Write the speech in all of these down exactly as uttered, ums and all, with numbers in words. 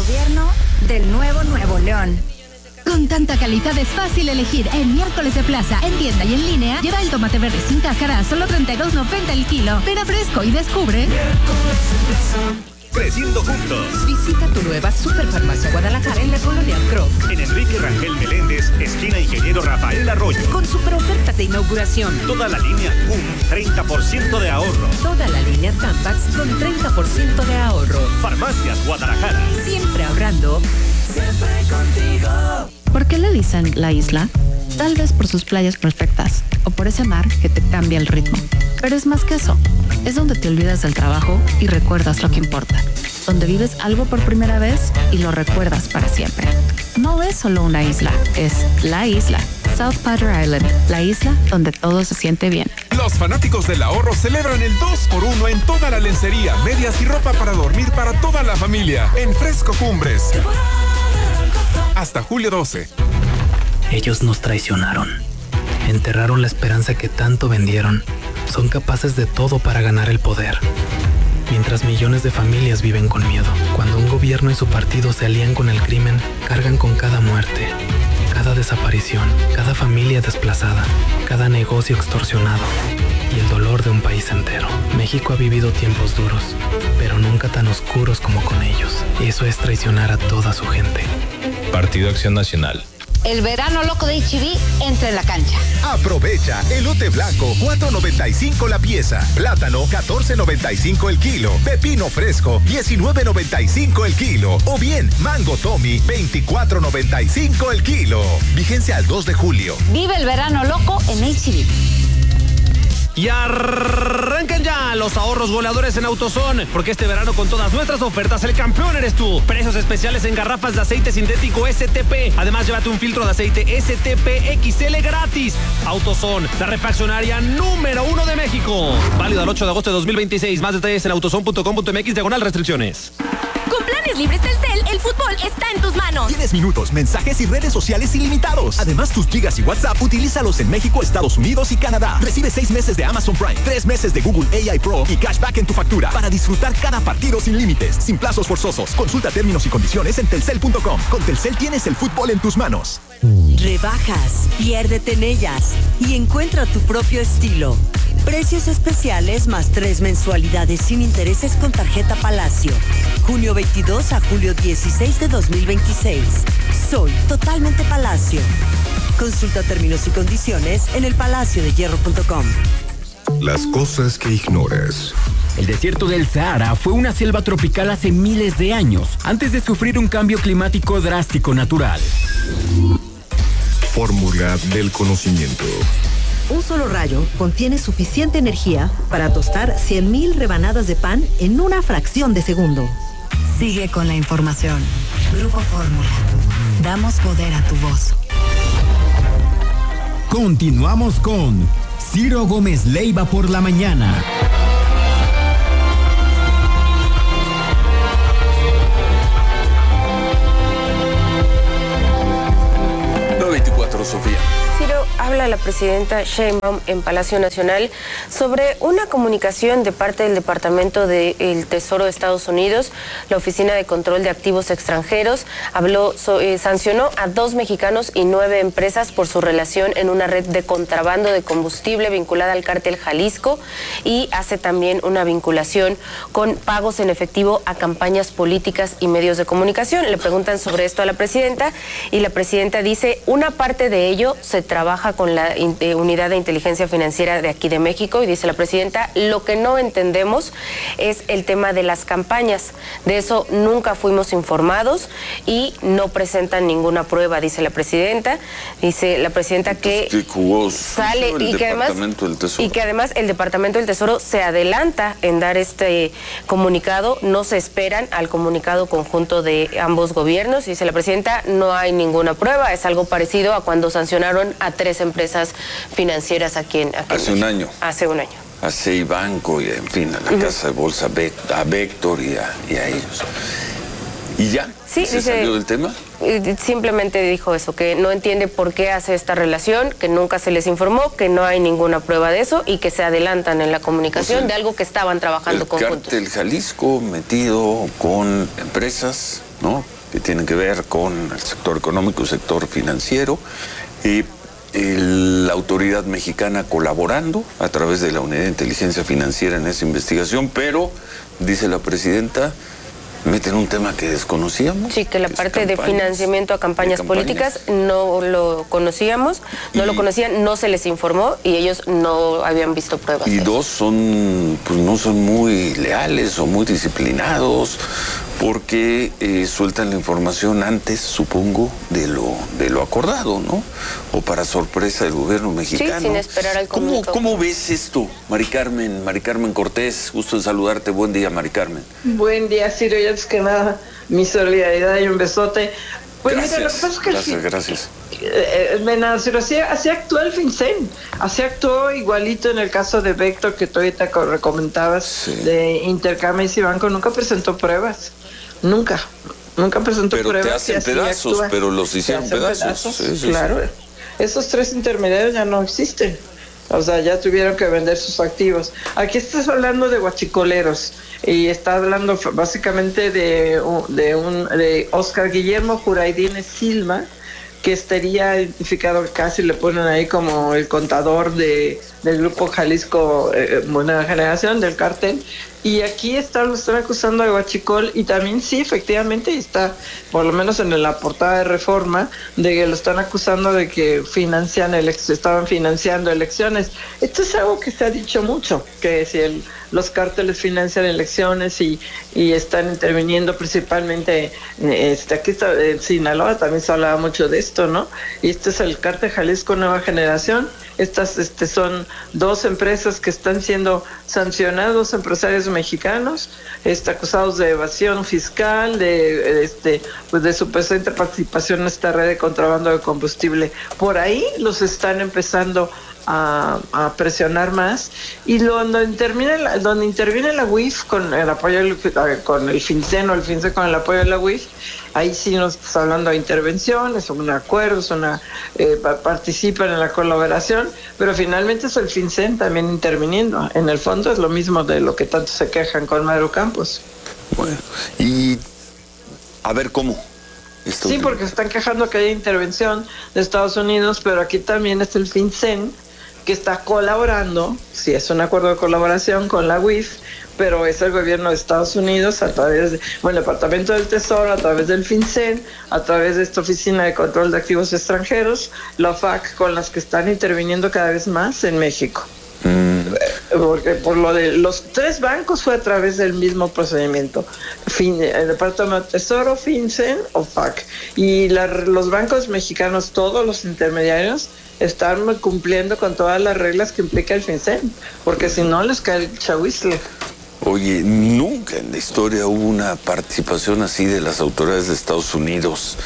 gobierno del nuevo Nuevo León. Con tanta calidad es fácil elegir. En Miércoles de Plaza, en tienda y en línea, lleva el tomate verde sin cáscara a solo treinta y dos noventa el kilo. Ven a Fresco y descubre. Creciendo juntos. Visita tu nueva Superfarmacia Guadalajara en la colonia Crop. En Enrique Rangel Meléndez, esquina Ingeniero Rafael Arroyo. Con super ofertas de inauguración. Toda la línea Boom, treinta por ciento de ahorro. Toda la línea Tampax con treinta por ciento de ahorro. Farmacias Guadalajara. Siempre ahorrando. Siempre contigo. ¿Por qué le dicen la isla? Tal vez por sus playas perfectas o por ese mar que te cambia el ritmo. Pero es más que eso. Es donde te olvidas del trabajo y recuerdas lo que importa. Donde vives algo por primera vez y lo recuerdas para siempre. No es solo una isla, es la isla. South Padre Island, la isla donde todo se siente bien. Los fanáticos del ahorro celebran el dos por uno en toda la lencería, medias y ropa para dormir para toda la familia. En Fresco Cumbres. Hasta julio doce. Ellos nos traicionaron. Enterraron la esperanza que tanto vendieron. Son capaces de todo para ganar el poder. Mientras millones de familias viven con miedo. Cuando un gobierno y su partido se alían con el crimen, cargan con cada muerte, cada desaparición, cada familia desplazada, cada negocio extorsionado y el dolor de un país entero. México ha vivido tiempos duros, pero nunca tan oscuros como con ellos. Y eso es traicionar a toda su gente. Partido Acción Nacional. El verano loco de H E B entra en la cancha. Aprovecha elote blanco, cuatro noventa y cinco la pieza. Plátano, catorce noventa y cinco el kilo. Pepino fresco, diecinueve noventa y cinco el kilo. O bien, mango Tommy, veinticuatro noventa y cinco el kilo. Vigencia al dos de julio. Vive el verano loco en H E B. Y arrancan ya los ahorros goleadores en AutoZone, porque este verano con todas nuestras ofertas el campeón eres tú. Precios especiales en garrafas de aceite sintético S T P. Además, llévate un filtro de aceite S T P X L gratis. AutoZone, la refaccionaria número uno de México. Válido al ocho de agosto de dos mil veintiséis. Más detalles en autozone punto com punto m x diagonal restricciones. Con planes libres Telcel, el fútbol está en tus manos. Tienes minutos, mensajes y redes sociales ilimitados. Además, tus gigas y WhatsApp, utilízalos en México, Estados Unidos y Canadá. Recibe seis meses de Amazon Prime, tres meses de Google A I Pro y cashback en tu factura para disfrutar cada partido sin límites, sin plazos forzosos. Consulta términos y condiciones en telcel punto com. Con Telcel tienes el fútbol en tus manos. Rebajas, piérdete en ellas y encuentra tu propio estilo. Precios especiales más tres mensualidades sin intereses con tarjeta Palacio. Junio veintidós a julio dieciséis de dos mil veintiséis. Soy totalmente Palacio. Consulta términos y condiciones en el palacio de hierro punto com. Las cosas que ignoras. El desierto del Sahara fue una selva tropical hace miles de años, antes de sufrir un cambio climático drástico natural. Fórmula del conocimiento. Un solo rayo contiene suficiente energía para tostar cien mil rebanadas de pan en una fracción de segundo. Sigue con la información. Grupo Fórmula. Damos poder a tu voz. Continuamos con Ciro Gómez Leiva por la mañana. nueve veinticuatro, Sofía. Ciro, habla la presidenta Sheinbaum en Palacio Nacional sobre una comunicación de parte del Departamento del Tesoro de Estados Unidos, la Oficina de Control de Activos Extranjeros, habló, so, eh, sancionó a dos mexicanos y nueve empresas por su relación en una red de contrabando de combustible vinculada al cártel Jalisco y hace también una vinculación con pagos en efectivo a campañas políticas y medios de comunicación. Le preguntan sobre esto a la presidenta y la presidenta dice, una parte de ello se trabaja con la eh, Unidad de Inteligencia Financiera de aquí de México y dice la presidenta, lo que no entendemos es el tema de las campañas. De eso nunca fuimos informados y no presentan ninguna prueba, dice la presidenta. Dice la presidenta que sale y que, además, y que además el Departamento del Tesoro se adelanta en dar este comunicado. No se esperan al comunicado conjunto de ambos gobiernos. Dice la presidenta, no hay ninguna prueba. Es algo parecido a cuando sancionaron a tres empresas financieras aquí en aquí Hace en un año. Hace un año. A Ceibanco y, en fin, a la uh-huh. Casa de Bolsa, a Vector y a, y a ellos. ¿Y ya? Sí, ¿Se dice, salió del tema? Simplemente dijo eso, que no entiende por qué hace esta relación, que nunca se les informó, que no hay ninguna prueba de eso y que se adelantan en la comunicación, o sea, de algo que estaban trabajando el conjuntos. El cártel Jalisco metido con empresas, ¿no? que tienen que ver con el sector económico, el sector financiero, y el, la autoridad mexicana colaborando a través de la Unidad de Inteligencia Financiera en esa investigación, pero, dice la presidenta, meten un tema que desconocíamos. Sí, que la que parte de financiamiento a campañas, campañas políticas no lo conocíamos, no y, lo conocían, no se les informó y ellos no habían visto pruebas. Y dos, son, pues no son muy leales o muy disciplinados, porque eh, sueltan la información antes, supongo, de lo de lo acordado, ¿no? O para sorpresa del gobierno mexicano. Sí, sin esperar al comunicado. ¿Cómo, ¿Cómo ves esto, Mari Carmen? Mari Carmen Cortés, gusto en saludarte. Buen día, Mari Carmen. Buen día, Ciro. Y antes que nada, mi solidaridad y un besote. Pues gracias, mira, lo que pasa es que gracias, el, gracias. Eh, eh, Ciro, así, así actuó el FinCEN, así actuó igualito en el caso de Vector, que tú ahorita recomendabas, sí. de Intercames y Banco, nunca presentó pruebas. Nunca, nunca presentó pero pruebas. Pero te hacen pedazos, actúa. Pero los hicieron pedazos. pedazos. Sí, sí, claro, sí. Esos tres intermediarios ya no existen. O sea, ya tuvieron que vender sus activos. Aquí estás hablando de guachicoleros y está hablando básicamente de, de, un, de Oscar Guillermo Juraidines Silva, que estaría identificado, casi le ponen ahí como el contador de, del Grupo Jalisco eh, Nueva Generación, del cártel. Y aquí está, lo están acusando de huachicol y también sí, efectivamente, está, por lo menos en la portada de Reforma, de que lo están acusando de que financian elec- estaban financiando elecciones. Esto es algo que se ha dicho mucho, que si el, los cárteles financian elecciones y, y están interviniendo principalmente, este, aquí está, en Sinaloa también se hablaba mucho de esto, ¿no? Y este es el cártel Jalisco Nueva Generación. Estas este, son dos empresas que están siendo sancionados, empresarios mexicanos, este, acusados de evasión fiscal, de este, pues de su presente participación en esta red de contrabando de combustible. Por ahí los están empezando a, a presionar más, y lo, donde interviene la, donde interviene la U I F con el apoyo del, con el FinCEN o el FinCEN con el apoyo de la U I F, ahí sí nos está hablando de intervención, es un acuerdo, es una eh, participan en la colaboración, pero finalmente es el FinCEN también interviniendo. En el fondo es lo mismo de lo que tanto se quejan con Maru Campos. Bueno, y a ver cómo. Esto sí, porque se están quejando que hay intervención de Estados Unidos, pero aquí también es el FinCEN que está colaborando, sí es un acuerdo de colaboración con la U I F, pero es el gobierno de Estados Unidos a través de, bueno, el Departamento del Tesoro, a través del FinCEN, a través de esta Oficina de Control de Activos Extranjeros, la O F A C, con las que están interviniendo cada vez más en México. Mm. Porque por lo de los tres bancos fue a través del mismo procedimiento. Fin, el Departamento del Tesoro, FinCEN, O F A C. Y la, los bancos mexicanos, todos los intermediarios, están cumpliendo con todas las reglas que implica el FinCEN, porque si no les cae el chahuizle. Oye, nunca en la historia hubo una participación así de las autoridades de Estados Unidos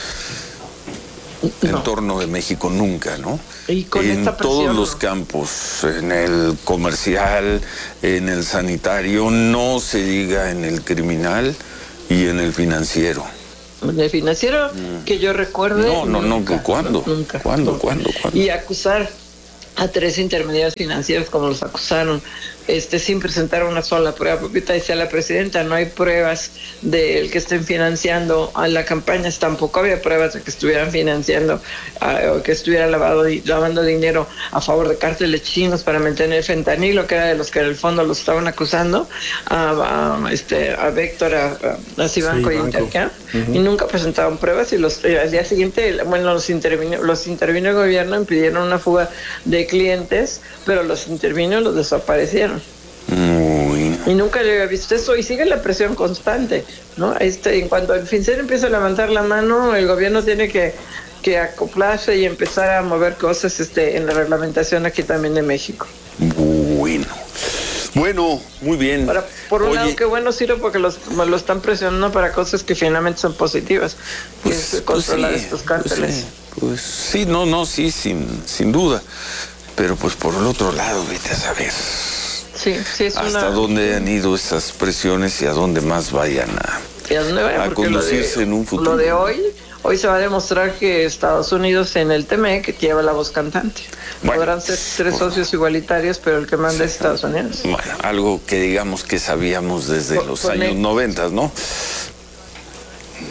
no. en torno de México, nunca, ¿no? Y con en esta presión, todos los campos, en el comercial, en el sanitario, no se diga en el criminal y en el financiero. En el financiero, mm. que yo recuerde. No, no, nunca, no, ¿cuándo? Nunca. ¿Cuándo, no. cuándo, cuándo? Y acusar a tres intermediarios financieros como los acusaron, este, sin presentar una sola prueba. Porque decía la presidenta, no hay pruebas de que estén financiando a la campaña, tampoco había pruebas de que estuvieran financiando uh, o que estuvieran lavado, lavando dinero a favor de cárteles chinos para mantener fentanilo, que era de los que en el fondo los estaban acusando, a, a, este, a Vector, a, a, a Cibanco sí, y Intercam, uh-huh. y nunca presentaban pruebas, y los, eh, al día siguiente, bueno, los intervino, los intervino el gobierno, impidieron una fuga de clientes, pero los intervino y los desaparecieron. Muy... Y nunca yo había visto eso, y sigue la presión constante, ¿no? Este, en cuanto el FinCEN empieza a levantar la mano, el gobierno tiene que, que acoplarse y empezar a mover cosas este, en la reglamentación aquí también de México. Bueno, bueno, muy bien. Para, por un Oye, lado, qué bueno, Ciro, porque los, lo están presionando para cosas que finalmente son positivas, pues, que es controlar pues sí, estos cárteles. Pues sí, pues sí, no, no, sí, sin, sin duda. Pero pues por el otro lado, vete a saber sí, sí, es hasta una... dónde han ido esas presiones y a dónde más vayan a, ¿Y a, dónde vayan? a conducirse de, en un futuro. Lo de hoy, hoy se va a demostrar que Estados Unidos en el T M E C lleva la voz cantante. Bueno, podrán ser tres por... socios igualitarios, pero el que manda sí. es Estados Unidos. Bueno, algo que digamos que sabíamos desde por, los años noventas, ¿no?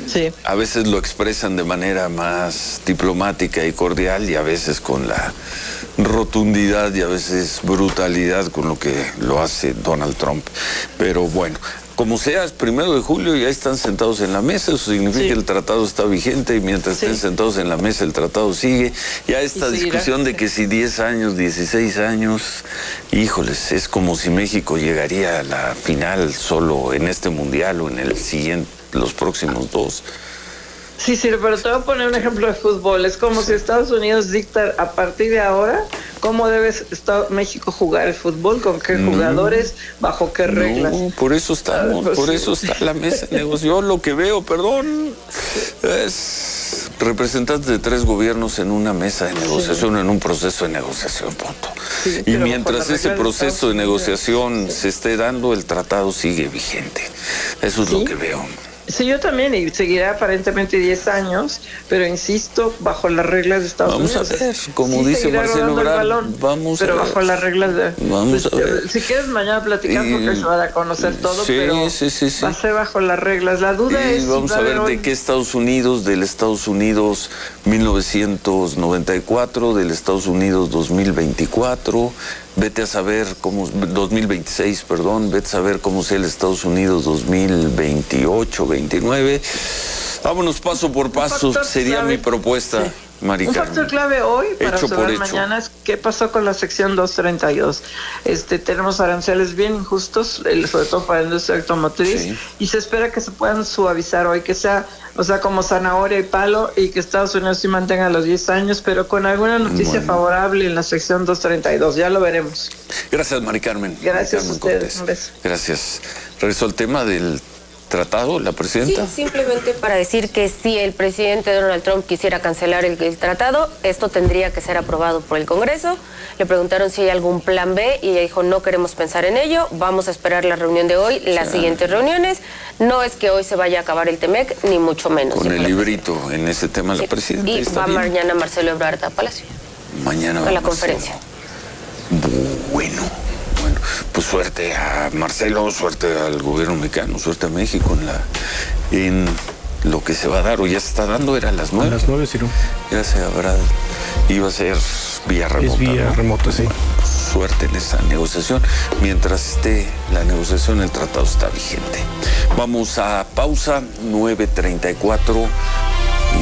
Sí. A veces lo expresan de manera más diplomática y cordial y a veces con la rotundidad y a veces brutalidad con lo que lo hace Donald Trump. Pero bueno, como sea, es primero de julio y ya están sentados en la mesa, eso significa sí. que el tratado está vigente y mientras sí. estén sentados en la mesa el tratado sigue. Ya esta discusión de que si diez años, dieciséis años, híjoles, es como si México llegaría a la final solo en este mundial o en el siguiente, los próximos dos. Sí, sí, pero te voy a poner un ejemplo de fútbol. Es como si Estados Unidos dicta a partir de ahora cómo debe México jugar el fútbol, con qué no, jugadores, bajo qué reglas. No, por eso estamos, pues por sí. eso está la mesa de negociación. Yo lo que veo, perdón, es representantes de tres gobiernos en una mesa de negociación, sí. en un proceso de negociación, punto. Sí, y mientras ese proceso de negociación sí. se esté dando, el tratado sigue vigente. Eso es ¿Sí? lo que veo. Sí, yo también, y seguirá aparentemente diez años, pero insisto, bajo las reglas de Estados vamos Unidos. Vamos a ver, como sí, dice Marcelo Ebrard, vamos pero a ver. bajo las reglas de... Vamos pues, a ver. Si quieres mañana platicar, y, porque se va a conocer todo, sí, pero sí, sí, sí. va a ser bajo las reglas. La duda y es... Vamos si a ver hoy... de qué Estados Unidos, del Estados Unidos mil novecientos noventa y cuatro, del Estados Unidos dos mil veinticuatro... Vete a saber cómo, dos mil veintiséis, perdón, vete a saber cómo sea el Estados Unidos dos mil veintiocho, veintinueve. Vámonos paso por paso, sería mi propuesta, sí. Mari Un Carmen. factor clave hoy para hecho observar por mañana es qué pasó con la sección doscientos treinta y dos. Este, tenemos aranceles bien injustos, sobre todo para la industria automotriz, sí. y se espera que se puedan suavizar hoy, que sea, o sea, como zanahoria y palo, y que Estados Unidos sí mantenga los diez años, pero con alguna noticia bueno. favorable en la sección doscientos treinta y dos. Ya lo veremos. Gracias, Mari Carmen. Gracias Mari Carmen a ustedes. Cortés. Un beso. Gracias. Regresó al tema del tratado, la presidenta. Sí, simplemente para decir que si el presidente Donald Trump quisiera cancelar el, el tratado, esto tendría que ser aprobado por el Congreso. Le preguntaron si hay algún plan B y ella dijo no queremos pensar en ello, vamos a esperar la reunión de hoy, las sí. siguientes reuniones. No es que hoy se vaya a acabar el Temec, ni mucho menos. Con el librito en ese tema la presidenta. Y va bien. Mañana Marcelo Ebrard a Palacio. Mañana va a la Marcelo. conferencia. Bueno. Bueno, pues suerte a Marcelo, suerte al gobierno mexicano, suerte a México en la en lo que se va a dar o ya se está dando, era a las nueve. A las nueve, sí, ¿no? Ya se habrá, iba a ser vía remota. Es vía ¿no? remota, sí. Suerte en esa negociación. Mientras esté la negociación, el tratado está vigente. Vamos a pausa, nueve treinta y cuatro.